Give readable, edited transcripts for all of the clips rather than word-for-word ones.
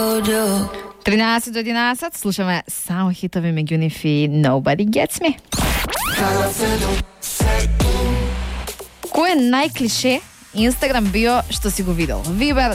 13 до 11 слушаме само хитови меѓу нив и Nobody Gets Me. Кој е најклише Инстаграм био што си го видел? Вибер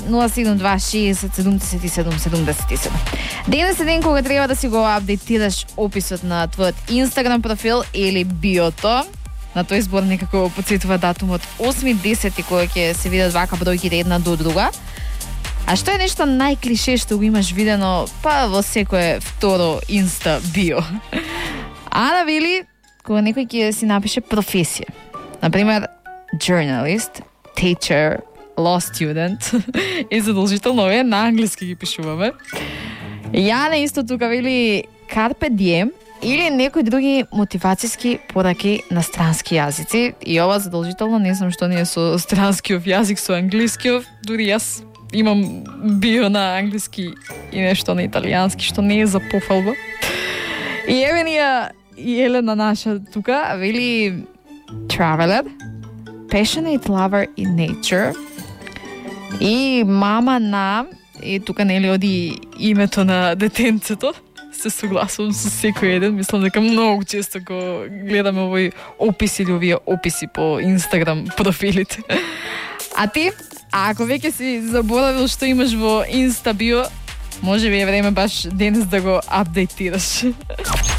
072607777. Денес е ден кога треба да си го апдейтираш описот на твојот Инстаграм профил или биото. На тој збор некако потсетува датумот 8.10 кога ќе се видат вака бројките една до друга. А што е нешто најклише што го имаш видено па во секое второ инста био? Ана вели кога некој ќе си напише професија. Например, journalist, teacher, law student и задолжително е на англиски ги пишуваме. Јана исто тука вели carpe diem или некои други мотивацијски пораки на странски јазици. И ова задолжително, не знам што не е со странскиов јазик, со англискиов, дури јас имам био на англиски и нешто на италијански, што не е за пофалба. И еве ни ја Елена наша тука, вели traveler, passionate lover in nature и мама на, и тука нели оди името на детенцето, се согласувам со секој еден, мислам дека многу често го гледаме овој опис или овие описи по Инстаграм профилите. А ти, ако веќе си заборавил што имаш во Инста био, може би е време баш денес да го апдейтираш.